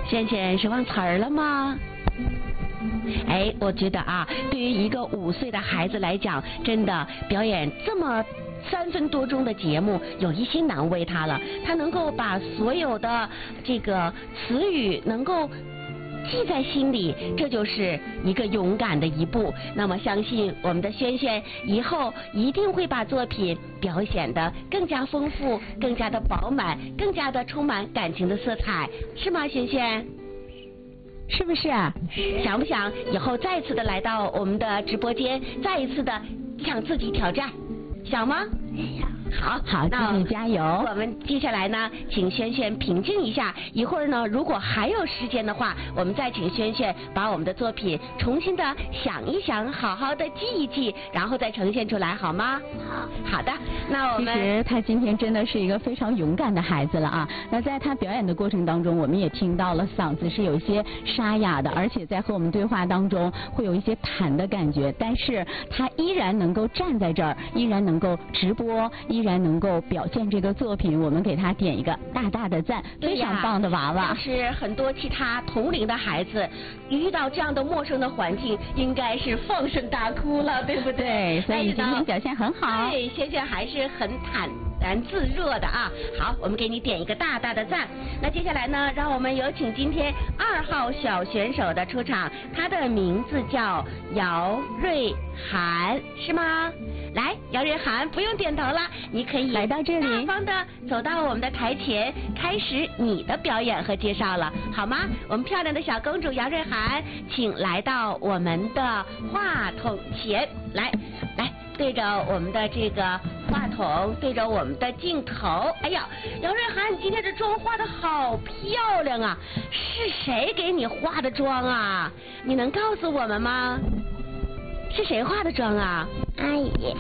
萱萱是忘词儿了吗？哎，我觉得啊，对于一个5岁的孩子来讲，真的表演这么3分多钟的节目，有一些难为他了。他能够把所有的这个词语能够记在心里，这就是一个勇敢的一步。那么相信我们的萱萱以后一定会把作品表现得更加丰富，更加的饱满，更加的充满感情的色彩，是吗，萱萱？是不是啊？想不想以后再次的来到我们的直播间，再一次的向自己挑战？想吗？好， 那继续加油。 我们接下来呢，请萱萱平静一下。一会儿呢，如果还有时间的话，我们再请萱萱把我们的作品重新的想一想，好好的记一记，然后再呈现出来，好吗？好的，那我们其实他今天真的是一个非常勇敢的孩子了啊。那在他表演的过程当中，我们也听到了嗓子是有一些沙哑的，而且在和我们对话当中会有一些痰的感觉，但是他依然能够站在这儿，依然能够直播，依然能够表现这个作品，我们给他点一个大大的赞，非常棒的娃娃。 但是很多其他同龄的孩子遇到这样的陌生的环境，应该是放声大哭了，对不对？ 对，所以今天表现很好。 对，萱萱还是很坦然自若的啊。好，我们给你点一个大大的赞。那接下来呢，让我们有请今天2号小选手的出场，他的名字叫姚瑞涵，是吗？来，姚瑞涵，不用点头了，你可以来到这里， 大方的走到我们的台前，开始你的表演和介绍了，好吗？我们漂亮的小公主姚瑞涵，请来到我们的话筒前，来，对着我们的这个话筒，对着我们的镜头。哎呀，姚瑞涵，你今天这妆化的好漂亮啊！是谁给你化的妆啊？你能告诉我们吗？是谁化的妆啊？ 阿姨。